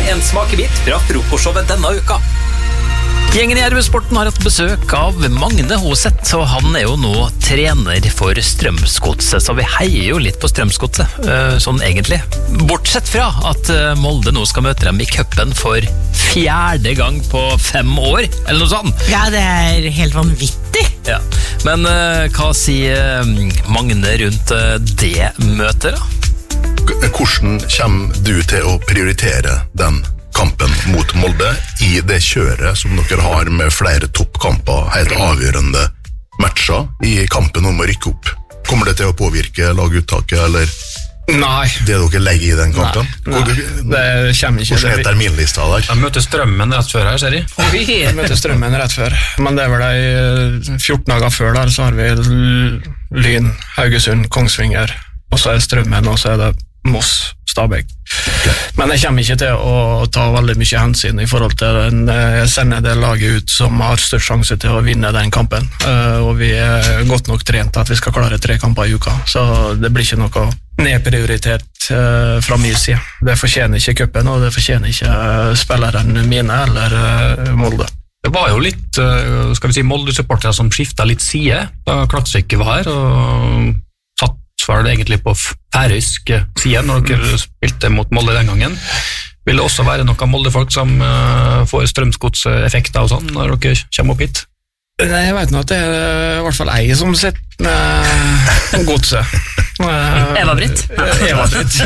en smakebit fra frokostshowet denne uka. Gjengen i RB-sporten har hatt besøk av Magne Hoseth, og han jo nå trener for Strømsgodset, så vi heier jo litt på Strømsgodset, sånn egentlig. Bortsett fra at Molde nå skal møte dem i cupen for 4. gang på 5 år, eller noe sånt. Ja, det helt vanvittig. Ja. Men hva sier Magne rundt det møtet da? Hvordan kommer du til å prioritere den kampen mot Molde i det kjøret som dere har med flere toppkamper, helt avgjørende matcher i kampen om å rykke opp? Kommer det til å påvirke laguttaket, eller Nei. Det dere legger i den kampen? Nei, det kommer ikke. Hvordan er terminlista der? Jeg møter Strømmen rett før her, ser jeg. Vi møter Strømmen rett før, men det var det 14 dager før der, så har vi Lyn, Haugesund, Kongsvinger, og så Strømmen, og så det Moss, Stabæk. Men jeg kommer ikke til å ta veldig mye hensyn i forhold til den. Jeg sender det laget ut som har størst sjanse til å vinne den kampen, og vi godt nok trent at vi skal klare 3 kamper i uka, så det blir ikke noe nedprioritert fra min side. Det fortjener ikke cupen, og det fortjener ikke spillerne mine eller Molde. Det var jo litt, skal vi si, Molde-supportere som skiftet litt side da Klaksvik var her, og satt var det egentlig på færøysk side når dere spilte mot Molde den gangen. Vil det også være noen Molde-folk som får strømsgodseffekter og sånn når dere kommer opp hit? Nei, jeg vet nå at det i hvert fall jeg som sitter med godset. Eva-Britt? Eva-Britt,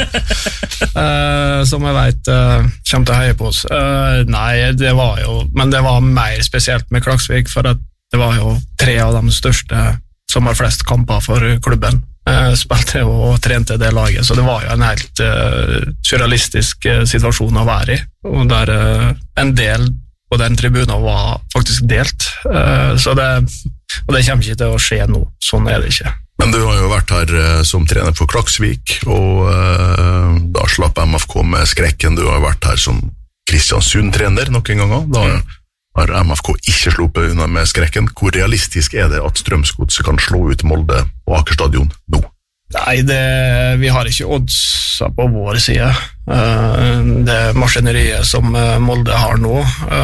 som jeg vet kommer til å heie på oss. Nei, det var jo, men det var mer spesielt med Klaksvik, for at det var jo 3 av de største som har flest kamper for klubben. Spilte og trente det laget, så det var jo en helt surrealistisk situasjon å være i, og der en del på den tribunen var faktisk delt, så det kommer ikke til å skje nå, sånn det ikke. Men du har jo vært her som trener for Klaksvik, og da slapp MFK med skrekken. Du har vært her som Kristiansund-trener noen ganger, da har MFK ikke sluppet unna med skrekken. Hvor realistisk er det at Strømsgodset kan slå ut Molde på Aker stadion nå? Nei, vi har ikke oddsa på vår side. Det maskineriet som Molde har nå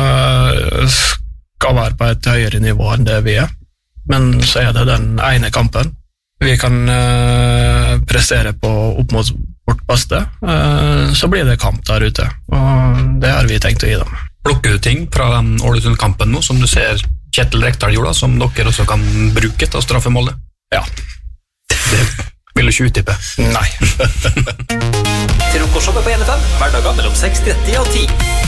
skal være på et høyere nivå enn det vi er. Men så er det den ene kampen. Vi kan prestere på opp mot vårt beste, så blir det kamp der ute, og det har vi tenkt å gi dem. Plukker du ting fra den Ålesund-kampen nå, som du ser Kjetil Rekdal gjorde, som dere også kan bruke til å straffe Molde? Ja. Det vil du ikke uttippe? Nei. Frokostshowet på NFM, hverdager mellom 6:30 og 10.